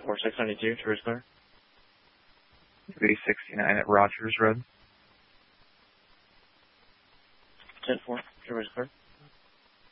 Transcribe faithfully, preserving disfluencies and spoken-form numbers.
four six ninety-two, traverse clear. three sixty-nine at Rogers Road. ten four, traverse clear.